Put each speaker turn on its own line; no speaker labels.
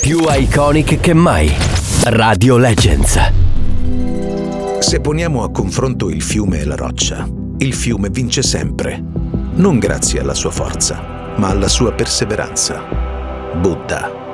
Più iconic che mai. Radio Legends.
Se poniamo a confronto il fiume e la roccia, il fiume vince sempre. Non grazie alla sua forza, ma alla sua perseveranza. Buddha.